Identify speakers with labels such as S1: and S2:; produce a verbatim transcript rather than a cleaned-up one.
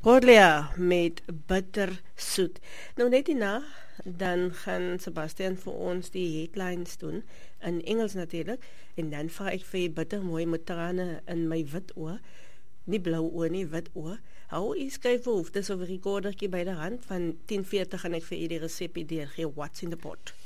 S1: Cordelia met bittersoet. Nou net hierna, dan gaan Sebastian vir ons die headlines doen, in Engels natuurlik, en dan vra ek vir jy bitter mooi met trane in my wit oor, nie blou oor nie, wit oor. Hou jy skryfbehoeftes of recordertjie by die hand, van tien veertig gaan ek vir jy die resepie deurgee, what's in the pot.